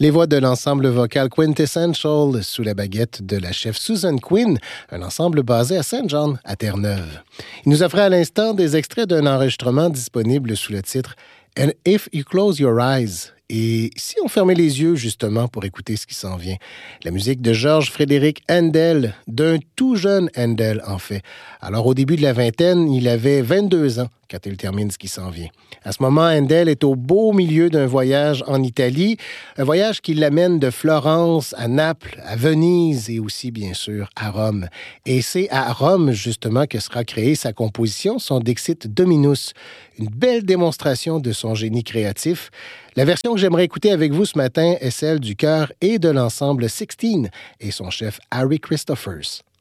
Les voix de l'ensemble vocal Quintessential sous la baguette de la chef Susan Quinn, un ensemble basé à Saint John, à Terre-Neuve. Il nous offrait à l'instant des extraits d'un enregistrement disponible sous le titre « And if you close your eyes ». Et si on fermait les yeux, justement, pour écouter ce qui s'en vient? La musique de Georges Frédéric Handel, d'un tout jeune Handel, en fait. Alors, au début de la vingtaine, il avait 22 ans quand il termine ce qui s'en vient. À ce moment, Handel est au beau milieu d'un voyage en Italie, un voyage qui l'amène de Florence à Naples, à Venise et aussi, bien sûr, à Rome. Et c'est à Rome, justement, que sera créée sa composition, son Dixit Dominus, une belle démonstration de son génie créatif. La version que j'aimerais écouter avec vous ce matin est celle du chœur et de l'ensemble Sixteen et son chef Harry Christophers.